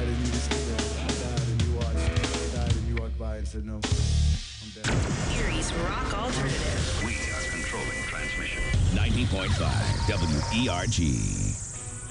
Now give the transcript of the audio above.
died and you just stood there. I died and you watched. I died and you walked by and said no. I'm dead. Erie's Rock Alternative. We are controlling transmission. 90.5 WERG.